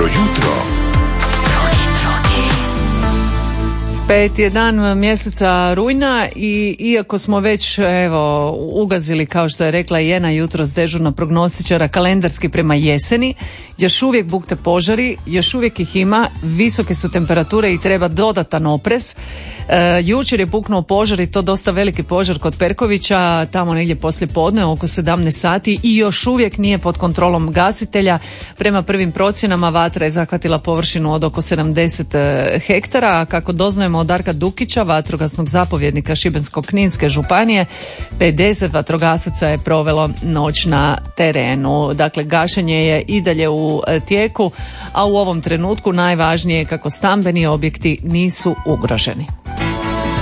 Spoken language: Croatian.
jutro. 5 je dan mjeseca rujna i iako smo već ugazili, kao što je rekla Jena jutros dežurna prognostičara, kalendarski prema jeseni, još uvijek bukte požari, još uvijek ih ima, visoke su temperature i treba dodatan oprez. Jučer je puknuo požar i to dosta veliki požar kod Perkovića, tamo negdje poslije podne oko 17 sati i još uvijek nije pod kontrolom gasitelja. Prema prvim procjenama vatra je zahvatila površinu od oko 70 hektara, a kako doznajemo od Darka Dukića, vatrogasnog zapovjednika Šibensko-kninske županije, 50 vatrogasaca je provelo noć na terenu. Dakle, gašenje je i dalje u tijeku, a u ovom trenutku najvažnije je kako stambeni objekti nisu ugroženi.